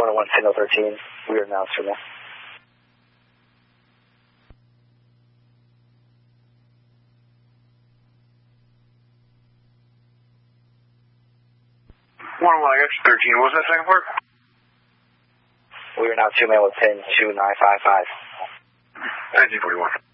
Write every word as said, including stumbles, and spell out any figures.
Warner one signal thirteen. We are now Terminal. Warner one X thirteen. What was that second part? We are now two man with pin two nine five five. nineteen forty-one.